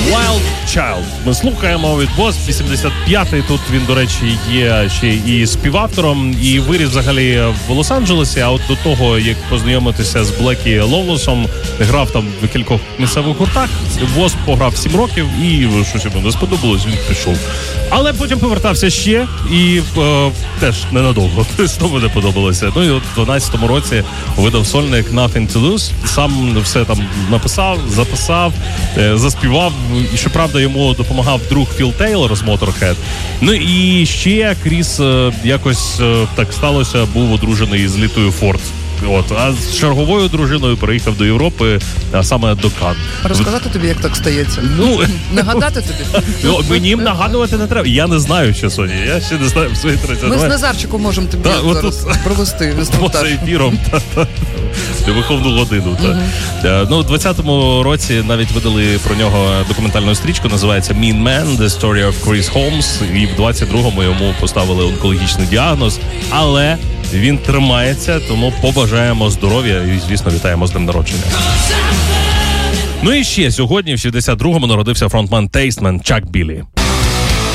Wild Child. Ми слухаємо від Wasp, 85-й. Тут він, до речі, є ще і співавтором, і виріс взагалі в Лос-Анджелесі, а от до того, як познайомитися з Блекі Ловлесом, грав там в кількох місцевих гуртах. Wasp пограв 7 років, і щось йому не сподобалось, він пішов. Але потім повертався ще, і теж ненадовго. Знову не подобалося. Ну і от в 12-му році видав сольник Nothing to Lose. Сам все там написав, записав, заспівав. І, щоправда, йому допомагав друг Філ Тейлор з Motorhead. Ну і ще Кріс якось так сталося, був одружений з Літою Форд. От, а з черговою дружиною переїхав до Європи, а саме до Кан. Розказати тобі, як так стається? Нагадати тобі? Мені нагадувати не треба. Я не знаю, що, Соня. Я ще не знаю в свої 30. Ми з Назарчиком можемо тобі зараз провести інструктаж. Поза ефіром. Виховну годину. Ну, у 20-му році навіть видали про нього документальну стрічку, називається Mean Man, The Story of Chris Holmes. І в 22-му йому поставили онкологічний діагноз. Але він тримається, тому побажаємо здоров'я і, звісно, вітаємо з днем народження. Ну і ще сьогодні, в 62-му, народився фронтмен Тастмен Чак Білі.